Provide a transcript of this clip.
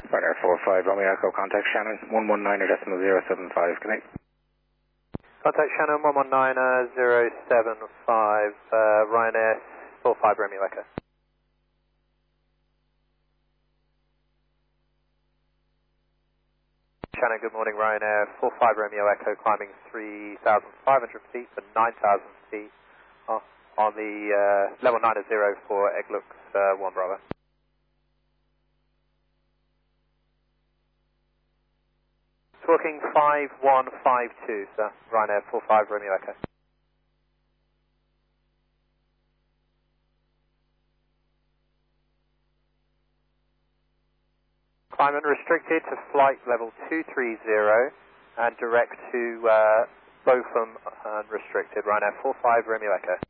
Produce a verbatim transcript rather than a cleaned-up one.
Ryanair four five Romeo Echo, contact Shannon one one nine decimal zero seven five, connect. Contact Shannon one one nine zero seven five, uh, Ryanair four five Romeo Echo. Shannon, good morning, Ryanair four five Romeo Echo, climbing three thousand five hundred feet to nine thousand feet uh, on the uh, level nine zero for Eglux uh, one Bravo. Talking five one five two, sir, Ryanair four five Romeo Echo. Climb unrestricted to flight level two three zero and direct to uh, Bochum unrestricted, Ryanair four five Romeo Echo.